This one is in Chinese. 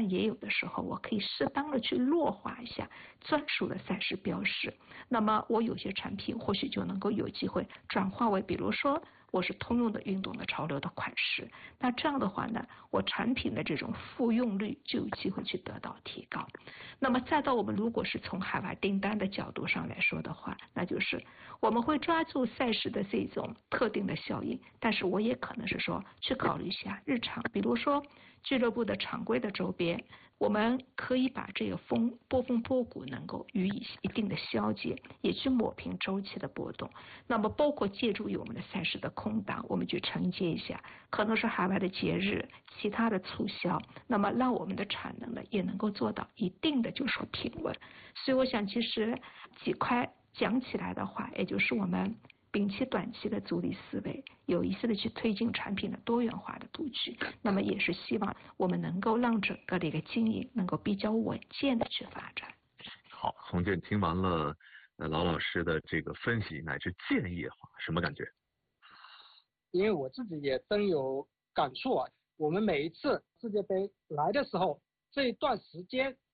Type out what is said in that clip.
但也有的时候我可以适当的去弱化一下专属的赛事标识，那么我有些产品或许就能够有机会转化为，比如说我是通用的运动的潮流的款式，那这样的话呢，我产品的这种复用率就有机会去得到提高。那么再到我们如果是从海外订单的角度上来说的话，那就是我们会抓住赛事的这种特定的效应，但是我也可能是说去考虑一下日常，比如说俱乐部的常规的周边，我们可以把这个波峰波谷能够予以一定的消解，也去抹平周期的波动。那么包括借助于我们的赛事的空档，我们去承接一下，可能是海外的节日、其他的促销，那么让我们的产能呢也能够做到一定的就是说平稳。所以我想，其实几块讲起来的话，也就是我们摒弃短期的逐利思维，有意识的去推进产品的多元化的布局，那么也是希望我们能够让整个的一个经营能够比较稳健的去发展。 好，洪建听完了劳老师的这个分析乃至建议的话，什么感觉？ 因为我自己也真有感触啊，我们每一次世界杯来的时候，这一段时间